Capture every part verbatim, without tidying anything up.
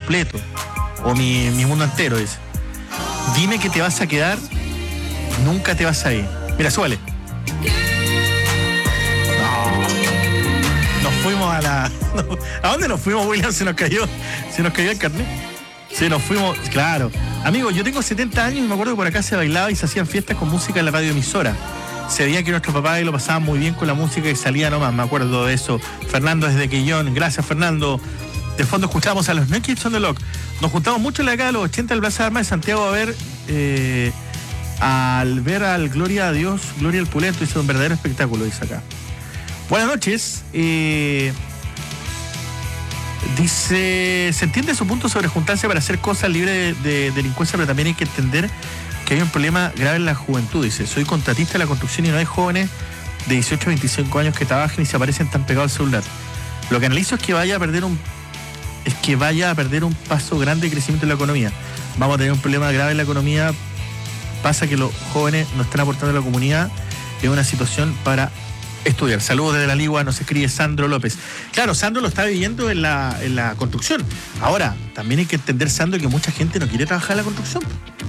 completo. O mi, mi mundo entero, dice. Dime que te vas a quedar, nunca te vas a ir. Mira, súbale. No. Nos fuimos a la... No. ¿A dónde nos fuimos, William? Se nos cayó, se nos cayó el carnet. Se nos fuimos, claro. Amigo, yo tengo setenta años y me acuerdo que por acá se bailaba y se hacían fiestas con música en la radioemisora. Se veía que nuestros papás lo pasaban muy bien con la música y salía nomás, me acuerdo de eso. Fernando desde Quillón, gracias Fernando. De fondo escuchábamos a los New Kids on the Block. Nos juntamos mucho en la década de los ochenta del Plaza de Armas de Santiago a ver, eh, al ver al Gloria a Dios, Gloria al Pulento, hizo un verdadero espectáculo, dice acá. Buenas noches. Eh, dice, se entiende su punto sobre juntarse para hacer cosas libres de, de delincuencia, pero también hay que entender que hay un problema grave en la juventud. Dice, soy contratista de la construcción y no hay jóvenes de dieciocho a veinticinco años que trabajen y se aparecen tan pegados al celular. Lo que analizo es que vaya a perder un es que vaya a perder un paso grande de crecimiento en la economía. Vamos a tener un problema grave en la economía. Pasa que los jóvenes no están aportando a la comunidad en una situación para estudiar. Saludos desde la Ligua, nos escribe Sandro López. Claro, Sandro lo está viviendo en la, en la construcción. Ahora, también hay que entender, Sandro, que mucha gente no quiere trabajar en la construcción.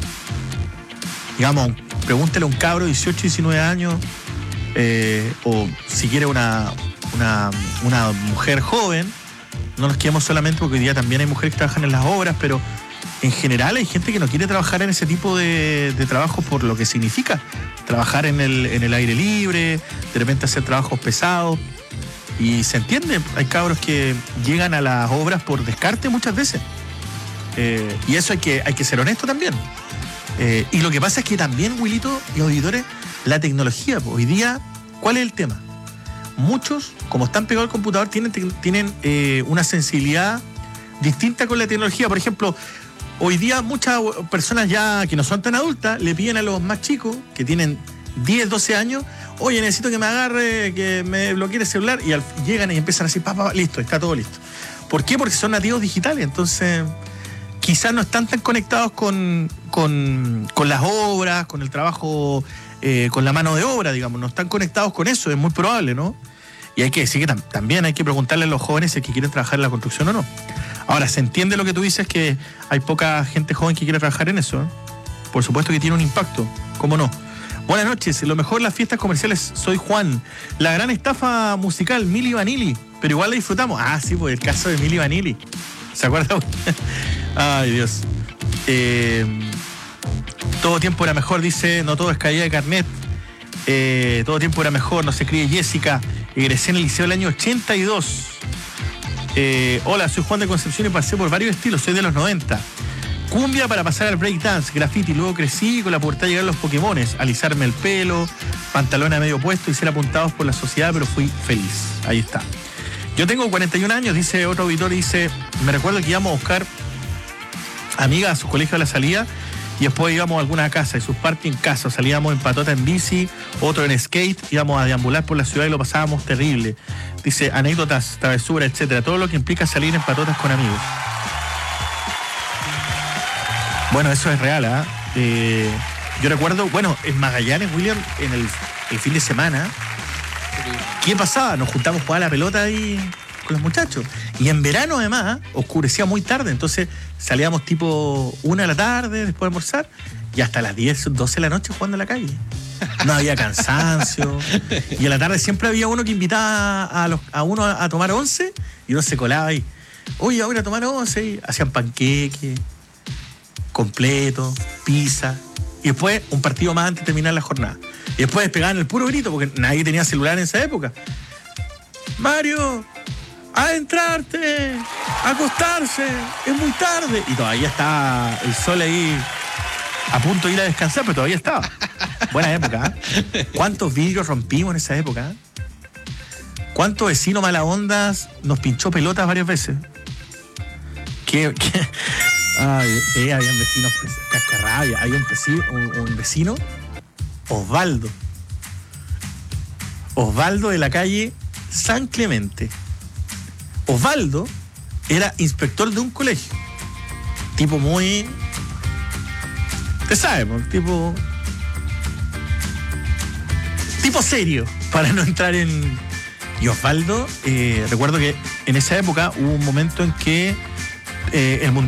Digamos, pregúntale a un cabro de dieciocho, diecinueve años, eh, o si quiere una, una, una mujer joven. No nos quedamos solamente porque hoy día también hay mujeres que trabajan en las obras, pero en general hay gente que no quiere trabajar en ese tipo de, de trabajo por lo que significa. Trabajar en el, en el aire libre, de repente hacer trabajos pesados. Y se entiende, hay cabros que llegan a las obras por descarte muchas veces. Eh, y eso hay que, hay que ser honesto también. Eh, y lo que pasa es que también, Wilito y auditores, la tecnología, pues, hoy día, ¿cuál es el tema? Muchos, como están pegados al computador, tienen, tienen eh, una sensibilidad distinta con la tecnología. Por ejemplo, hoy día muchas personas ya que no son tan adultas le piden a los más chicos, que tienen diez, doce años, oye, necesito que me agarre, que me bloquee el celular, y al, llegan y empiezan así, papá, pa, listo, está todo listo. ¿Por qué? Porque son nativos digitales, entonces quizás no están tan conectados con, con, con las obras, con el trabajo, eh, con la mano de obra, digamos, no están conectados con eso, es muy probable, ¿no? Y hay que decir que tam- también hay que preguntarle a los jóvenes si es que quieren trabajar en la construcción o no. Ahora, se entiende lo que tú dices, que hay poca gente joven que quiere trabajar en eso, ¿eh? Por supuesto que tiene un impacto, ¿cómo no? Buenas noches, lo mejor las fiestas comerciales, soy Juan. La gran estafa musical, Milli Vanilli, pero igual la disfrutamos. Ah, sí, pues el caso de Milli Vanilli. ¿Se acuerdan? Ay, Dios. Eh, todo tiempo era mejor, dice, no todo es caída de carnet. Eh, todo tiempo era mejor, nos escribe Jessica. Egresé en el liceo del año ochenta y dos. Eh, hola, soy Juan de Concepción y pasé por varios estilos, soy de los noventa. Cumbia para pasar al breakdance, graffiti, luego crecí y con la pubertad llegaron los Pokémones, alisarme el pelo, pantalón a medio puesto y ser apuntados por la sociedad, pero fui feliz. Ahí está. Yo tengo cuarenta y un años, dice otro auditor, dice, me recuerdo que íbamos a buscar amigas a su colegio a la salida y después íbamos a alguna casa y sus party en casa, salíamos en patota en bici, otro en skate, íbamos a deambular por la ciudad y lo pasábamos terrible. Dice, anécdotas, travesuras, etcétera, todo lo que implica salir en patotas con amigos. Bueno, eso es real, ¿eh? Eh, yo recuerdo, bueno, en Magallanes, William, en el, el fin de semana, ¿qué pasaba? Nos juntamos a jugar a la pelota ahí con los muchachos. Y en verano, además, oscurecía muy tarde, entonces salíamos tipo una de la tarde, después de almorzar, y hasta las diez, doce de la noche jugando en la calle. No había cansancio. Y en la tarde siempre había uno que invitaba a, los, a uno a, a tomar once, y uno se colaba ahí. Oye, voy a tomar once, y hacían panqueques completo, pizza, y después un partido más antes de terminar la jornada. Y después despegaban el puro grito, porque nadie tenía celular en esa época. Mario, a entrarte, a acostarse, es muy tarde. Y todavía está el sol ahí a punto de ir a descansar, pero todavía estaba. Buena época, ¿eh? ¿Cuántos vidrios rompimos en esa época? ¿Cuántos vecinos mala ondas nos pinchó pelotas varias veces? ¿Qué? qué? Ay, sí, habían vecinos cascarrabia. Hay un vecino, un, un vecino, Osvaldo. Osvaldo de la calle San Clemente. Osvaldo era inspector de un colegio. Tipo muy... Te sabes, tipo... Tipo serio, para no entrar en... Y Osvaldo, eh, recuerdo que en esa época hubo un momento en que eh, el mundial